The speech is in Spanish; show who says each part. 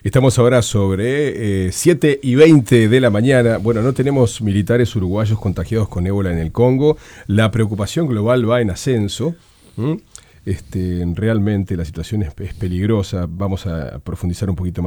Speaker 1: Estamos ahora sobre 7:20 de la mañana. Bueno, no tenemos militares uruguayos contagiados con ébola en el Congo. La preocupación global va en ascenso. Realmente la situación es peligrosa. Vamos a profundizar un poquito más.